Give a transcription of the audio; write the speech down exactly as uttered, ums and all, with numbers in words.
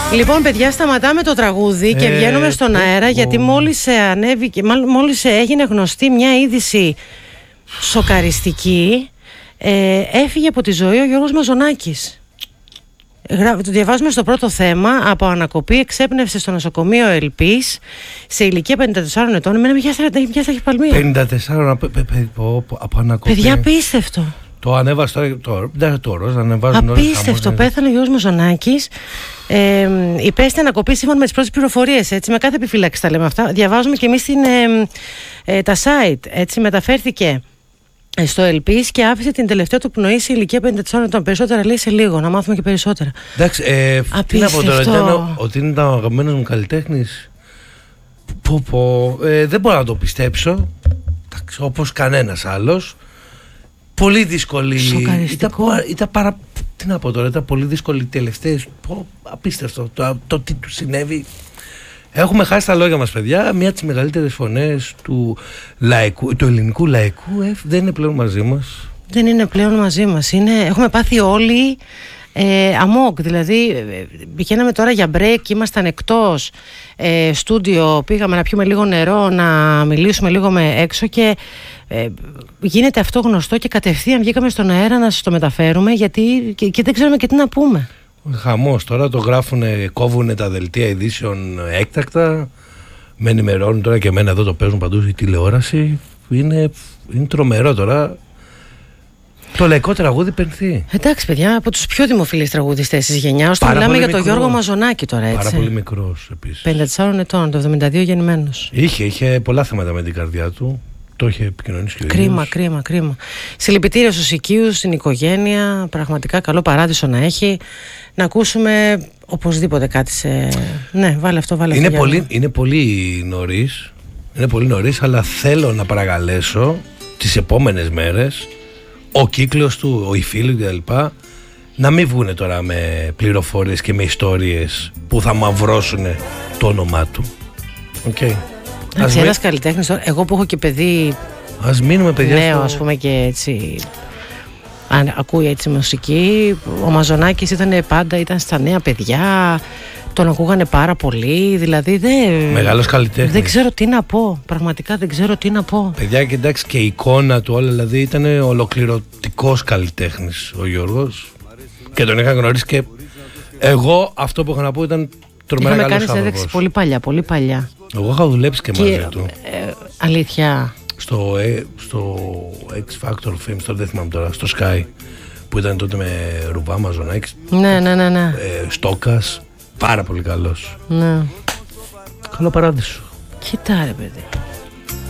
Λοιπόν, παιδιά, σταματάμε το τραγούδι και ε, βγαίνουμε στον πω, αέρα, πω. γιατί μόλις ανέβηκε, μόλις έγινε γνωστή μια είδηση σοκαριστική, ε, έφυγε από τη ζωή ο Γιώργος Μαζονάκης. Το διαβάζουμε στο πρώτο θέμα. Από ανακοπή εξέπνευσε στο νοσοκομείο Ελπής σε ηλικία πενήντα τεσσάρων ετών. Εμένα με πιάσει ταχυπαλμία. πενήντα τέσσερα από ανακοπή. Παιδιά, απίστευτο. Το ανέβασε τώρα, το, δεν το ροζ, ανεβάζουν όλοι. Απίστευτο, πέθανε ο Γιώργος Μαζονάκης. Ε, υπέστη ανακοπή σύμφωνα με τις πρώτες πληροφορίες. Έτσι, με κάθε επιφύλαξη τα λέμε αυτά. Διαβάζουμε και εμείς την, ε, ε, τα site. Έτσι, μεταφέρθηκε στο Ελπής και άφησε την τελευταία του πνοή σε ηλικία πενήντα τεσσάρων ετών. Περισσότερα λέει σε λίγο, να μάθουμε και περισσότερα. Εντάξει, ε, τι να πω τώρα, ήταν, ότι είναι ο αγαπημένος μου καλλιτέχνης. Πω, πω, ε, δεν μπορώ να το πιστέψω. Εντάξει, όπως κανένας άλλος. Πολύ δύσκολη. Ήταν, ήταν παρα... Τι να πω τώρα, ήταν πολύ δύσκολη οι τελευταίες. Πω, απίστευτο το, το τι του συνέβη. Έχουμε χάσει τα λόγια μας, παιδιά. Μία από τις μεγαλύτερες φωνές του, λαϊκού, του ελληνικού λαϊκού ε, δεν είναι πλέον μαζί μας. Δεν είναι πλέον μαζί μας. Είναι, έχουμε πάθει όλοι ε, αμόκ. Δηλαδή, ε, πηγαίναμε τώρα για break, ήμασταν εκτός ε, στούντιο, πήγαμε να πιούμε λίγο νερό, να μιλήσουμε λίγο με έξω και ε, γίνεται αυτό γνωστό και κατευθείαν βγήκαμε στον αέρα να σας το μεταφέρουμε, γιατί και, και δεν ξέρουμε και τι να πούμε. Χαμός, τώρα το γράφουνε, κόβουνε τα δελτία ειδήσεων έκτακτα. Με ενημερώνουν τώρα και εμένα εδώ το παίζουν παντού η τηλεόραση. Είναι, είναι τρομερό τώρα. Το λαϊκό τραγούδι πενθεί. Εντάξει, παιδιά, από τους πιο δημοφιλείς τραγουδιστές της γενιάς. Μιλάμε για μικρός. Τον Γιώργο Μαζονάκη τώρα, έτσι. Πάρα πολύ μικρός επίσης. πενήντα τεσσάρων ετών, το εβδομήντα δύο γεννημένος. Είχε, είχε πολλά θέματα με την καρδιά του. Το είχε επικοινωνήσει και ο ίδιος. Κρίμα, κρίμα, κρίμα. Συλληπιτήρια στους οικείους, στην οικογένεια. Πραγματικά καλό παράδεισο να έχει. Να ακούσουμε οπωσδήποτε κάτι σε. Ναι, βάλε αυτό, βάλε αυτό. Είναι πολύ, είναι πολύ νωρίς. Είναι πολύ νωρίς, αλλά θέλω να παρακαλέσω τις επόμενες μέρες ο κύκλος του, οι φίλοι κτλ. Να μην βγούνε τώρα με πληροφορίες και με ιστορίες που θα μαυρώσουν το όνομά του. Οκ. Okay. Εντάξει, ένας καλλιτέχνης, εγώ που έχω και παιδί. Ας μείνουμε, παιδιά. Νέο, στο... ας πούμε, και έτσι. Αν ακούει έτσι μουσική. Ο Μαζονάκης ήταν πάντα, ήταν στα νέα παιδιά. Τον ακούγανε πάρα πολύ. Δηλαδή δεν. Μεγάλος καλλιτέχνης. Δεν ξέρω τι να πω. Πραγματικά δεν ξέρω τι να πω. Παιδιά, και εντάξει, και η εικόνα του όλα. Δηλαδή ήταν ολοκληρωτικός καλλιτέχνης ο Γιώργος. Και τον είχα γνωρίσει και εγώ αυτό που είχα να πω ήταν τρομερά καλός άνθρωπος. Είχαμε κάνει συνέντευξη πολύ παλιά, πολύ παλιά. Εγώ είχα δουλέψει και, και μαζί του. Ε, αλήθεια. Στο, ε, στο X Factor Films, τώρα δεν θυμάμαι τώρα, στο Sky, που ήταν τότε με Ρουβά, Μαζονάκη. Ναι, ναι, ναι, ναι. Ε, Στόκας, πάρα πολύ καλός. Ναι. Καλό παράδεισο. Κοίτα ρε παιδί.